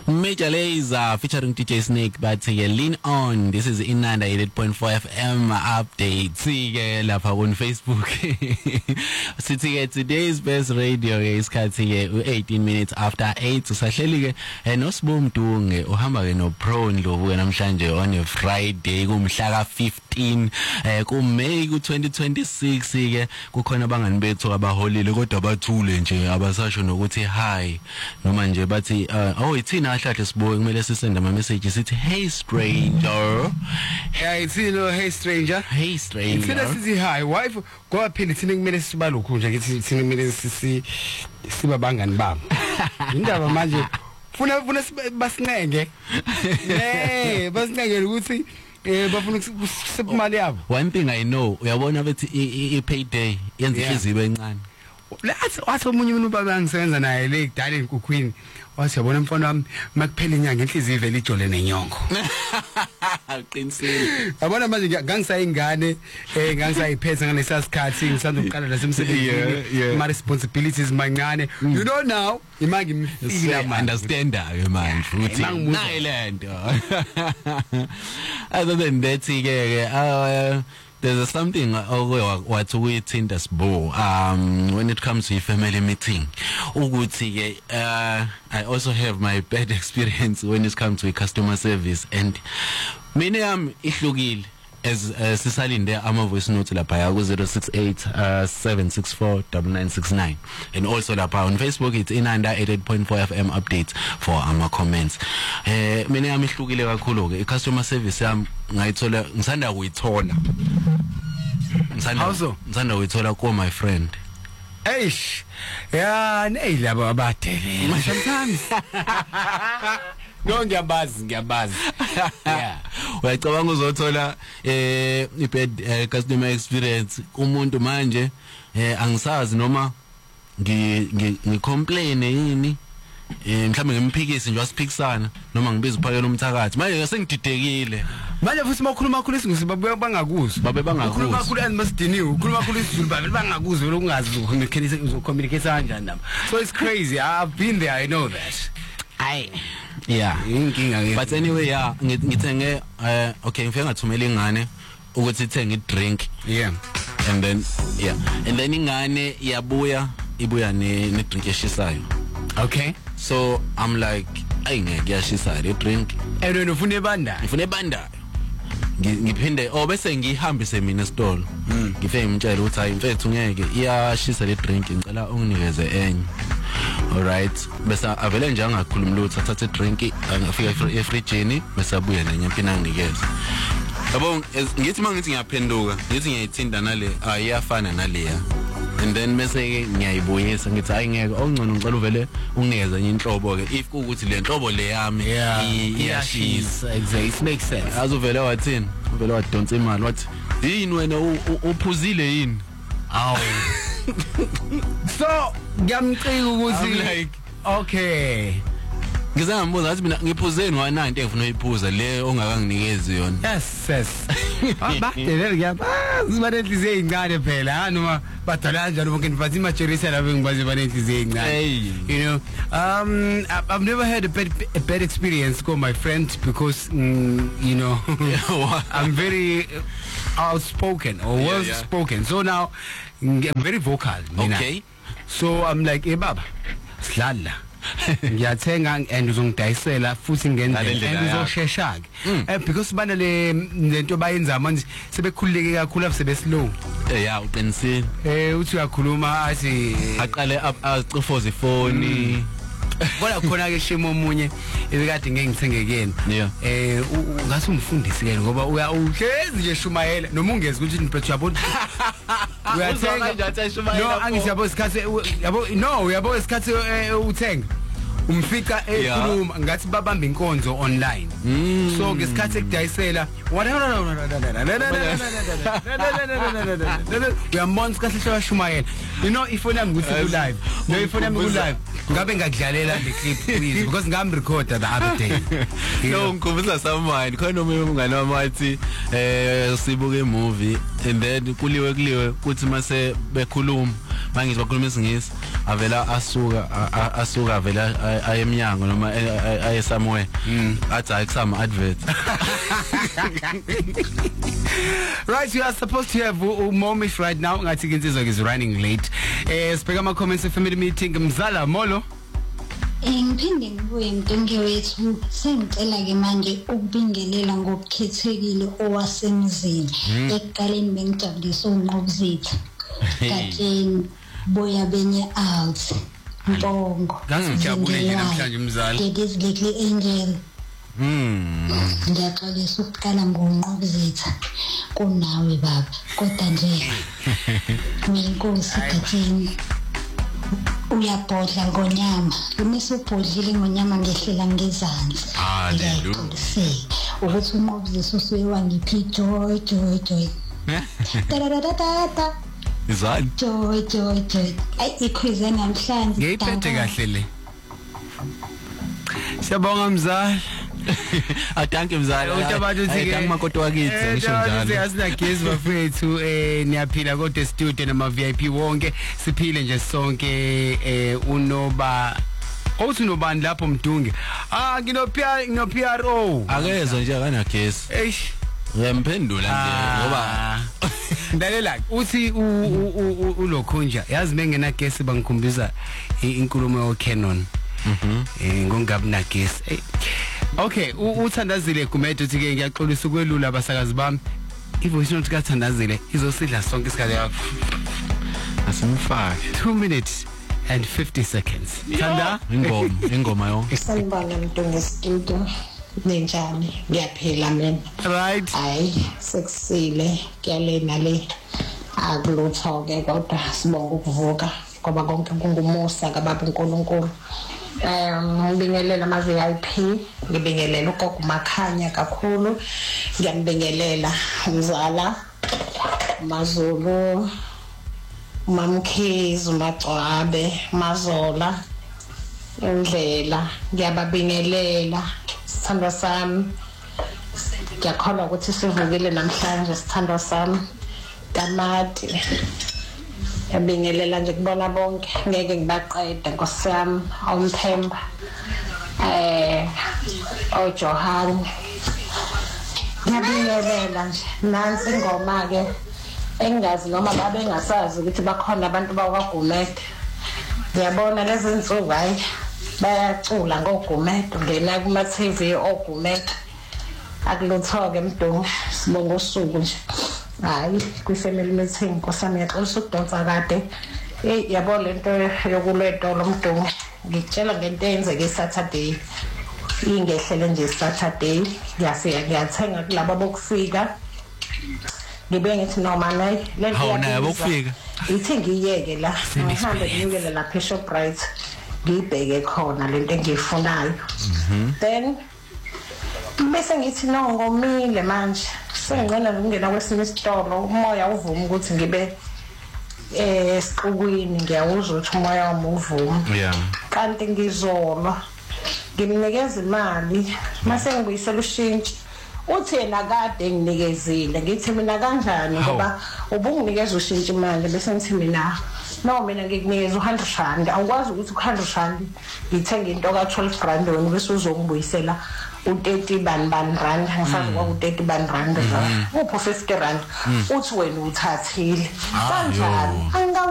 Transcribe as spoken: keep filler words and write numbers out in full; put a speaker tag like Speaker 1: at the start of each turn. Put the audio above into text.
Speaker 1: Major Lazer featuring D J Snake but uh, lean on. This is Inanda eighty-eight point four F M update. See lapha on Facebook. Sithi today's best radio isikhathi eighteen minutes after eight. Usahleli ke noSibu Mdunge uhamba ke no Pro Ndlovu namhlanje on a Friday kumhla ka fifteen eh ku May ku twenty twenty-six ke kukhona abangani bethu abaholile kodwa bathule nje abasasho nokuthi hi noma nje bathi oh ithina ahlahle sibuke kumele sisende ama messages sithi hey stranger.
Speaker 2: Hey ithina hey stranger.
Speaker 1: Hey stranger.
Speaker 2: Ithina sithi hi wife ngoba phela ithina kumele sibalokhu nje ngithi ithina kumele sisi siba bangani bami. Indaba manje funa funa basinenge. Eh basinenge ukuthi eh bafuna ukusipimali yabo.
Speaker 1: One thing I know uyabona bethi I payday yenza ihliziyo encane.
Speaker 2: Lathi wathi omunye umuntu baba ngisebenza naye le kudala enkukhwini wathi yabona mfana wami makuphela inyanga inhliziyo ivele ijole nenyongo.
Speaker 1: Qinisile.
Speaker 2: Yabona manje ngangisayingane eh ngangisayiphethe ngalesa sikhathi ngisanda ukuqala lasemsebenzini my responsibilities mancane you know now imanga ngifila
Speaker 1: manje understand ke manje futhi Thailand. Other than that ke uh there's something what we think as bo um when it comes to family meeting ukuthi uh I also have my bad experience when it comes to customer service and mina yami ihlukile as sisalinde ama voice note lapha ku zero six eight seven six four nine nine six nine and also lapha on Facebook it's Inanda eighty-eight point four F M updates for ama comments. Eh mina yami ihlukile kakhulu ke customer service yami ngayithola ngisanda kuyithola ngisanda ngisanda kuyithola ko my friend.
Speaker 2: Eish yeah nei labo abadele sometimes no ngiyabazi ngiyabazi yeah
Speaker 1: uyacabanga uzothola eh ibad customer experience umuntu manje eh angisazi noma ngi ngicomplain yini eh mhlambe ngimphikisi nje wasiphikisana noma ngibiza uphakela umthakathi manje sengididekile
Speaker 2: manje futhi makhuluma kakhulu isingisi babe bangakuzwa
Speaker 1: babe bangakuzwa
Speaker 2: ukhuluma kakhulu andimasidiniwe ukhuluma kakhulu isizulu babe bangakuzwa lokungazi ucommunicate kanjani nabo so it's crazy I've been there I know that.
Speaker 1: Ay yeah inkinga but anyway yeah ngithenge uh okay ngifike ngathumela ingane ukuthi ithenge drink
Speaker 2: yeah
Speaker 1: and then yeah and then ingane iyabuya ibuya ne ne drink eshisayo.
Speaker 2: Okay
Speaker 1: so I'm like ayingeke yashisa le drink
Speaker 2: and wena ufuna ebanda
Speaker 1: ufuna ebanda ngiphinde oh bese ngihambise mina store ngifike ngimtshela ukuthi hayi mfethu ngeke iyashisa le drink ngicela unginikeze enye. Alright bese avele nje angakhuluma lutho athathe drink afika efridge bese abuye nenye impina nginikeza. Yabo ngithi mangithi ngiyaphenduka ngithi ngiyayithinda nale ayiyafana naleya and then bese ngiyayibuyisa ngithi hayi ngeke ongcono ngicela uvele unginikeze enye inhlobo ke if ukuthi le nhlobo le yami iyashisa.
Speaker 2: Exactly it makes sense.
Speaker 1: Azuvele wathini uvele wadonsa imali wathi yini wena uphuzile yini
Speaker 2: awu so ngiyamcika ukuthi
Speaker 1: like
Speaker 2: okay
Speaker 1: ngizangambuza ngathi mina ngiphuzeni wana into engifuna uyiphuza le ongakanginikezi yona.
Speaker 2: Yes yes abadele ngiyabazi banenhliziyo ezincane phela ha noma badala kanjani bonke nifathi majerisa lapho ngibazi banenhliziyo ezincane you know um I've never had a bad, a bad experience with my friends because mm, you know I'm very outspoken or
Speaker 1: yeah,
Speaker 2: well
Speaker 1: yeah.
Speaker 2: spoken so now I'm very vocal.
Speaker 1: Okay
Speaker 2: so I'm like eh baba sidlala ngiyathenga and uzongidayisela futhi ngendlela engizoshesha ke eh because bana le lento bayenza manje sebekhululeke kakhulu abesebeslow
Speaker 1: yeah uqinisile
Speaker 2: eh uthi uyakhuluma athi
Speaker 1: aqale acifoza ifoni
Speaker 2: bona khona ke shimo omunye ebekade ngeke ngithenge kuyena eh ngathi umfundisi ke ngoba uya uhlezi nje shumayela noma ungeze ukuthi niphethe yabona uyathenga no angithi yabo isikhathi yabo no yabo isikhathi uthenga umfika ekhuluma ngathi babamba inkonzo online so ngesikhathi ekudayisela uyambona kahle shawashumayela you know ifoni yami ukuthi ku live no ifoni yami ku live ngabe ngakudlalela le clip please because ngam recorder the other day
Speaker 1: no ngikhumbula someone khona omunye umngane wami wathi eh sibuke movie and then kuliwe kuliwe kuthi mase bekhuluma mangithi bakhuluma isingisi avela asuka asuka avela ayemnyango noma aye somewhere athi ayikusama advert.
Speaker 2: Right, you are supposed to have a moment right now. Ngathi insizwa is running late. Eh sibheka ama comments family meeting Mzala Molo.
Speaker 3: Ngiphinde ngibuye mdonke wethu sengicela ke manje ukubingelela ngokukhethekile owasemzini ekuqaleni bengijabulisa unqobuzitha katsheni boya benye out Mbongo
Speaker 2: ngangijabulile namhlanje Mzala
Speaker 3: this little angel
Speaker 1: mm
Speaker 3: ngiyaxolisa ukuqala ngonqobuzitha kunawe baba kodwa nje ngiyinkosi katsheni uyabhodla ngonyama umisa ubhodlile ngonyama ngehlela ngezandla
Speaker 1: haleluya
Speaker 3: ukuthi unqobuzisa usuye wangiphi joy joy joy ta
Speaker 1: izani
Speaker 3: joy joy joy ay ikwize namhlanje
Speaker 2: ngiyiphethe kahle le siyabonga Mzala
Speaker 1: Adanke Mzala adanke makoto wakithi ngisho njalo
Speaker 2: asina gezi bafethu eh niyaphila kodwa studio nama V I P wonke siphile nje sonke eh unoba othi nobani lapho Mdunge ah ngino P R ngino P R O
Speaker 1: akezwe nje kana gezi
Speaker 2: eish
Speaker 1: ngemphendula nje ngoba
Speaker 2: ndalela uthi ulokhunja yazi mengena gesi bangikhumbiza inkulumo yo Canon
Speaker 1: mhm
Speaker 2: eh ngongabuna gesi okay uthandazile Gumedo uthi ke ngiyaxolisa ukwelula abasakazi bami ivoice note kaThandazile izosidla sonke isikhathi yakho
Speaker 1: asimfake
Speaker 2: two minutes and fifty seconds thanda
Speaker 1: ingoma ingoma yonke
Speaker 3: sanibona Mdunge studio nenjani ngiyaphila mina
Speaker 2: right
Speaker 3: hayi sekusile kuyalena le akulutho ke kodwa sibonga ukuvuka ngoba konke kungumusa kababa uNkulunkulu. Um ngibingelela ama V I P ngibingelela ugogo Makhanya kakhulu ngiyambingelela Mzala Mazulu Mamkhizi Macwabe Mazola Indlela ngiyababingelela sithando sami ngiyakholwa ukuthi sivukile namhlanje sithando sami Tamati ngiyabingelela nje kubona bonke ngeke ngibaqede nkosami awumthemba eh oJohan ngiyabingelela nje nansi ingoma ke engazi noma babe ngasazi ukuthi bakhona abantu bakwaGumede ngiyabona lezi insuku hayi bayacula ngoGumede ngena kuma T V oGumede akulutho ke Mdungu sibonga usuku nje hayi kwi-family meeting nkosami yaxolisa ukudonsa kade eh yabo lento yokulwetolo Mdungu ngitshela ngento eyenzeke Saturday ingehlele nje Saturday ngiyafika ngiyathenga kulabo bokufika ngibe ngithi noma nayi lento
Speaker 1: hawuna bokufika
Speaker 3: ithi ngiyeke la ngihambe ngiyekele la Shoprite ngibheke khona lento engiyifunayo then bese ngithi no ngomile manje sengicela ukungena kwesinye isitolo umoya uvuma ukuthi ngibe eh esiqhukwini ngiyawuzwa ukuthi umoya wami uvuma
Speaker 1: yeah
Speaker 3: kanti ngizolwa ngimnikeza imali mase ngibuyisela ushintshi uthi yena kade nginikezile ngithi mina kanjani ngoba ubunginikeza ushintshi imali bese ngithi mina no mina ngikunikeza u one hundred rand awukwazi ukuthi u one hundred rand ngithenga into ka twelve rand wena bese uzongibuyisela u thirty bani bani rand ngisazi kwa u thirty bani rand upho fifty rand uthi wena uthathile kanjani